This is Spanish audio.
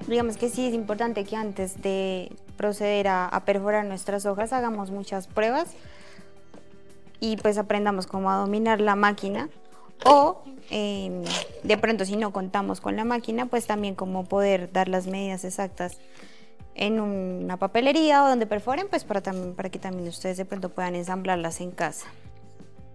Digamos que sí es importante que antes de proceder a perforar nuestras hojas hagamos muchas pruebas y pues aprendamos cómo a dominar la máquina o de pronto si no contamos con la máquina pues también cómo poder dar las medidas exactas en una papelería o donde perforen pues para que también ustedes de pronto puedan ensamblarlas en casa.